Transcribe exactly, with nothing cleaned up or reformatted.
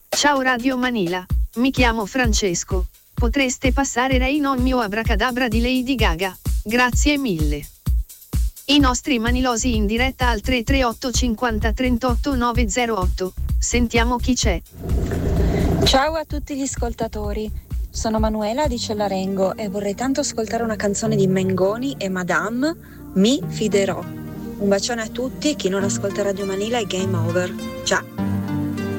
Ciao Radio Manila, mi chiamo Francesco. Potreste passare Rain on mio Abracadabra di Lady Gaga? Grazie mille. I nostri manilosi in diretta al tre tre otto cinquanta trentotto nove zero otto. Sentiamo chi c'è. Ciao a tutti gli ascoltatori, sono Manuela di Cellarengo e vorrei tanto ascoltare una canzone di Mengoni e Madame, Mi fiderò. Un bacione a tutti, chi non ascolta Radio Manila è game over. Ciao!